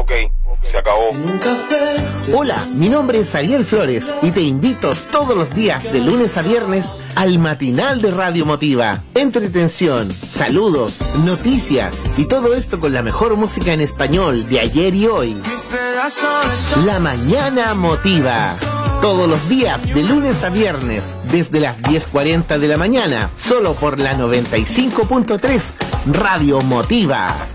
Ok, se acabó. Hola, mi nombre es Ariel Flores y te invito todos los días de lunes a viernes al matinal de Radio Motiva. Entretención, saludos, noticias y todo esto con la mejor música en español de ayer y hoy. La Mañana Motiva. Todos los días de lunes a viernes desde las 10:40 de la mañana, solo por la 95.3 Radio Motiva.